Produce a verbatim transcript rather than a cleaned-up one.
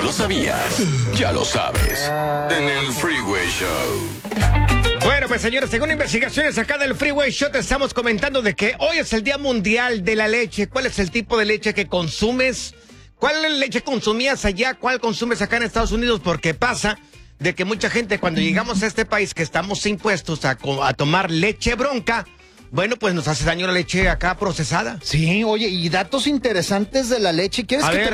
lo sabías? Ya lo sabes. En el Freeway Show. Bueno, pues señores, según investigaciones acá del Freeway Show, te estamos comentando de que hoy es el Día Mundial de la Leche. ¿Cuál es el tipo de leche que consumes? ¿Cuál leche consumías allá? ¿Cuál consumes acá en Estados Unidos? Porque pasa de que mucha gente cuando llegamos a este país que estamos impuestos a, a tomar leche bronca, bueno, pues nos hace daño la leche acá procesada. Sí, oye, y datos interesantes de la leche. ¿Quieres A que ver. te